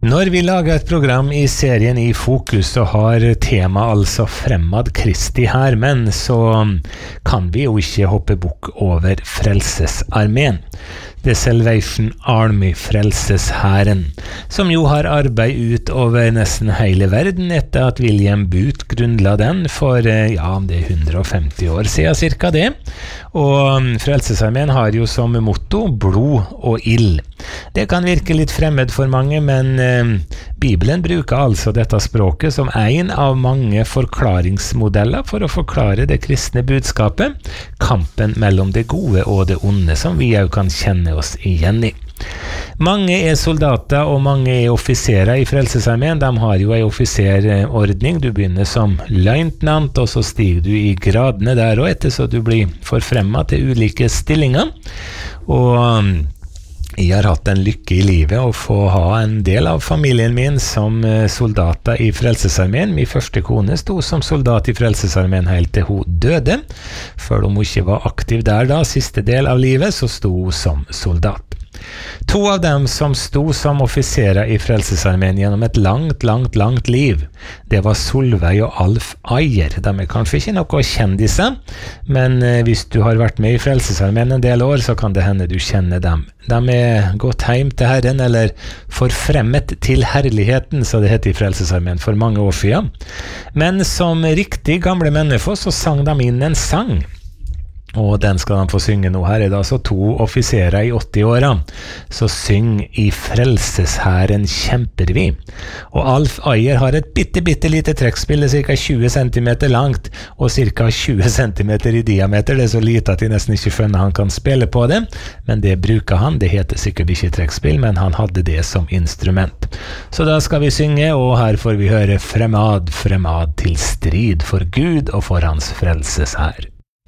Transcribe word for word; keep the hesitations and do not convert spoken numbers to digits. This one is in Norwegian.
Når vi lager et program i serien I Fokus, så har tema altså Fremad Kristi her, men så kan vi jo ikke hoppe bukk over Frelsesarmeen. The Salvation Army, Frelsesherren, som jo har arbeid ut over nesten hele verden etter at William Booth grunnla den for, ja, det er hundre og femti år siden cirka det. Og Frelsesarmeen har jo som motto blod og ild. Det kan virke litt fremmed for mange, men eh, Bibelen bruker altså dette språket som en av mange forklaringsmodeller for å forklare det kristne budskapet, kampen mellom det gode og det onde, som vi jo kan kjenne oss igjen i. Mange er soldater og mange er offiserer i Frelsesarmeen. De har jo en offiserordning. Du begynner som løytnant, og så stiger du i gradene der, og etter så du blir forfremmet til ulike stillinger. Og jeg har hatt en lykke i livet å få ha en del av familien min som soldater i Frelsesarmeen. Min første kone sto som soldat i Frelsesarmeen helt til hun døde. Før hun ikke var aktiv der da, siste del av livet, så sto hun som soldat. To av dem som sto som offiserer i Frelsesarmeen gjennom et langt, langt, langt liv, det var Solveig og Alf Ayer. De er kanskje ikke noe kjendiser, men eh, hvis du har vært med i Frelsesarmeen en del år, så kan det hende du kjenner dem. De er gått hjem til Herren, eller forfremmet til herligheten, så det heter i Frelsesarmeen for mange år siden. Men som riktig gamle mennesker så sang de inn en sang. Og den skal de få synge nå. Her er det altså to offiserer i åtti-åra, så syng I Frelsesherren kjemper vi. Og Alf Ayer har et bitte, bitte lite trekkspill, cirka tjue centimeter langt, og cirka tjue centimeter i diameter. Det er så lite at jeg nesten ikke skjønner han kan spille på det, men det bruker han. Det heter sikkert ikke trekkspill, men han hadde det som instrument. Så da skal vi synge, og her får vi høre Fremad, fremad til strid for Gud og for hans frelseshær.